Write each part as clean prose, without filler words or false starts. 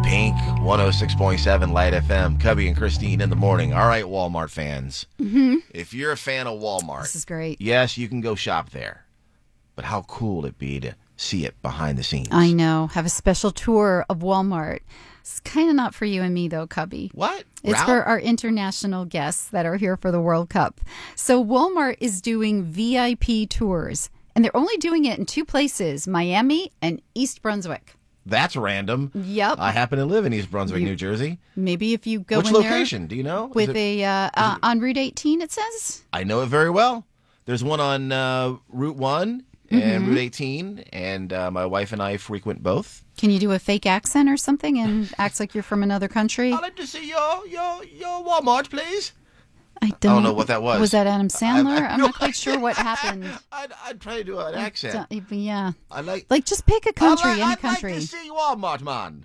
Pink 106.7 Light FM. Cubby and Christine in the morning. All right, Walmart fans. If you're a fan of Walmart, This is great. yes, you can go shop there. But how cool would it be to see it behind the scenes? I know. Have a special tour of Walmart. It's kind of not for you and me, though, Cubby. What? It's Ralph? for our international guests that are here for the World Cup. So Walmart is doing VIP tours, and they're only doing it in two places, Miami and East Brunswick. That's random. Yep. I happen to live in East Brunswick, New Jersey. Maybe if you go Which in location? Do you know? there with on Route 18, it says. I know it very well. There's one on Route 1 and Route 18, and my wife and I frequent both. Can you do a fake accent or something and act like you're from another country? I'd like to see your Walmart, please. I don't know what that was. Was that Adam Sandler? I'm not quite sure what happened. I'd try to do an accent. Yeah. I like just pick a country, any I'd country. like to see Walmart, man.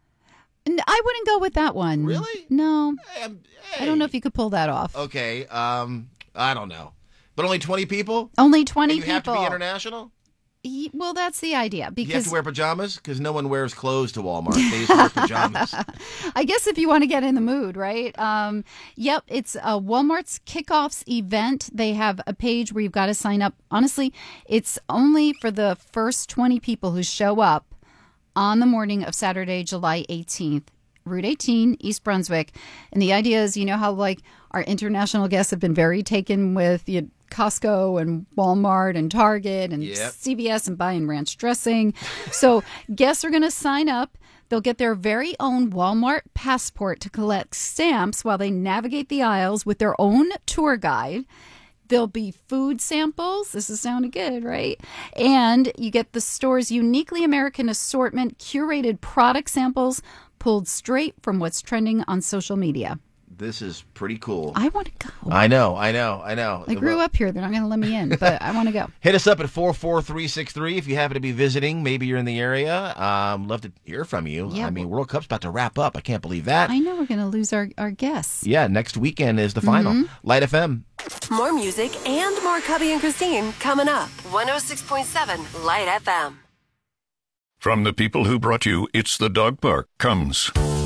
I wouldn't go with that one. Really? No. Hey. I don't know if you could pull that off. Okay. I don't know. But only 20 people? Only 20 And you people. have to be international? Well, that's the idea. You have Because to wear pajamas? Because no one wears clothes to Walmart. They just wear pajamas. I guess if you want to get in the mood, right? Yep, it's Walmart's Kickoffs event. They have a page where you've got to sign up. Honestly, it's only for the first 20 people who show up on the morning of Saturday, July 18th. Route 18, East Brunswick. And the idea is, you know how like our international guests have been very taken with Costco and Walmart and Target and CVS and buying ranch dressing. So guests are going to sign up. They'll get their very own Walmart passport to collect stamps while they navigate the aisles with their own tour guide. There'll be food samples. This is sounding good, right? And you get the store's uniquely American assortment, curated product samples pulled straight from what's trending on social media. This is pretty cool. I want to go. I know. I grew up here. They're not going to let me in, but I want to go. Hit us up at 44363 if you happen to be visiting. Maybe you're in the area. Love to hear from you. Yeah, I mean, World Cup's about to wrap up. I can't believe that. I know we're going to lose our guests. Yeah, next weekend is the final. Light FM. More music and more Cubby and Christine coming up. 106.7 Light FM. From the people who brought you It's the Dog Park comes